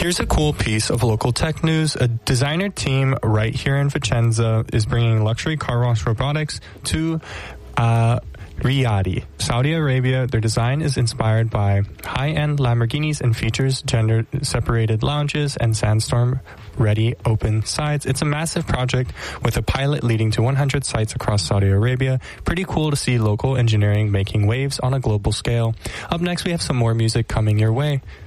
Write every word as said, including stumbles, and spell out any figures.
Here's a cool piece of local tech news. A designer team right here in Vicenza is bringing luxury car wash robotics to uh, Riyadh, Saudi Arabia. Their design is inspired by high-end Lamborghinis and features gender-separated lounges and sandstorm-ready open sides. It's a massive project with a pilot leading to one hundred sites across Saudi Arabia. Pretty cool to see local engineering making waves on a global scale. Up next, we have some more music coming your way.